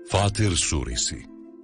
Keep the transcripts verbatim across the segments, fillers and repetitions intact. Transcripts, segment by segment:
Fatır Suresi.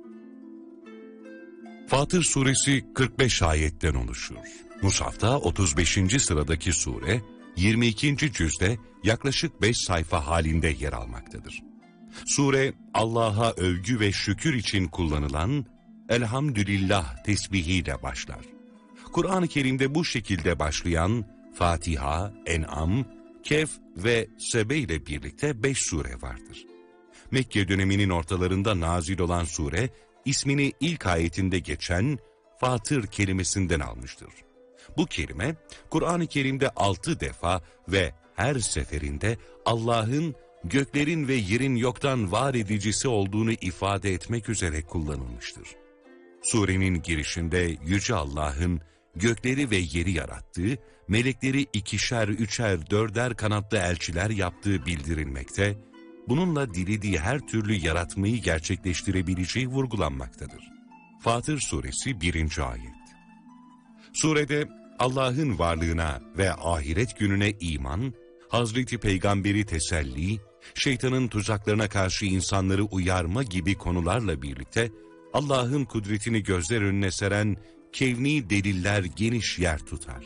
Fatır Suresi kırk beş ayetten oluşur. Musaf'ta otuz beşinci sıradaki sure, yirmi ikinci cüzde yaklaşık beş sayfa halinde yer almaktadır. Sure, Allah'a övgü ve şükür için kullanılan Elhamdülillah tesbihiyle başlar. Kur'an-ı Kerim'de bu şekilde başlayan Fatiha, En'am, Kehf ve Sebe ile birlikte beş sure vardır. Mekke döneminin ortalarında nazil olan sure, ismini ilk ayetinde geçen Fatır kelimesinden almıştır. Bu kelime, Kur'an-ı Kerim'de altı defa ve her seferinde Allah'ın göklerin ve yerin yoktan var edicisi olduğunu ifade etmek üzere kullanılmıştır. Surenin girişinde Yüce Allah'ın gökleri ve yeri yarattığı, melekleri ikişer, üçer, dörder kanatlı elçiler yaptığı bildirilmekte, bununla dilediği her türlü yaratmayı gerçekleştirebileceği vurgulanmaktadır. Fatır Suresi birinci ayet. Surede Allah'ın varlığına ve ahiret gününe iman, Hazreti Peygamber'i teselli, şeytanın tuzaklarına karşı insanları uyarma gibi konularla birlikte, Allah'ın kudretini gözler önüne seren kevni deliller geniş yer tutar.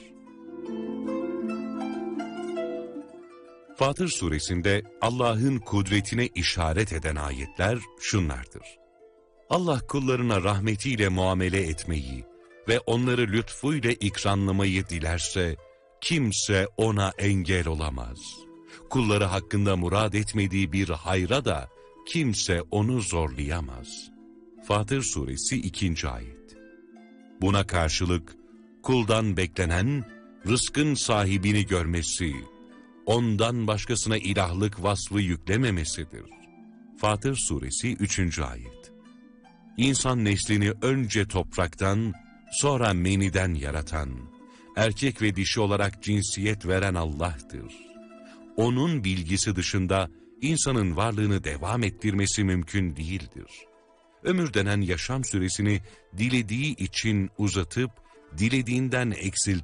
Fatır Suresinde Allah'ın kudretine işaret eden ayetler şunlardır. Allah kullarına rahmetiyle muamele etmeyi ve onları lütfuyla ikramlamayı dilerse, kimse ona engel olamaz. Kulları hakkında murad etmediği bir hayra da kimse onu zorlayamaz. Fatır Suresi ikinci ayet. Buna karşılık, kuldan beklenen, rızkın sahibini görmesi, ondan başkasına ilahlık vasfı yüklememesidir. Fatır Suresi üçüncü ayet. İnsan neslini önce topraktan, sonra meniden yaratan, erkek ve dişi olarak cinsiyet veren Allah'tır. Onun bilgisi dışında insanın varlığını devam ettirmesi mümkün değildir. Ömür denen yaşam süresini dilediği için uzatıp, dilediğinden eksiltip,